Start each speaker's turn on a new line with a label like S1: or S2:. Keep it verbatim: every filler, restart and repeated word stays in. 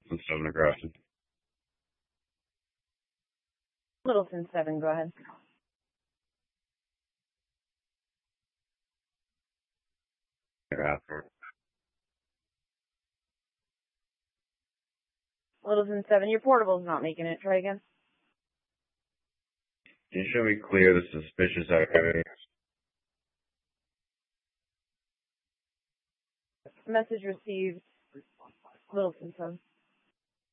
S1: From seven aggressive.
S2: Littleton seven, go ahead.
S1: After.
S2: Littleton seven, your portable's not making it. Try again.
S1: Can you show me clear the suspicious activity?
S2: Message received. Littleton seven.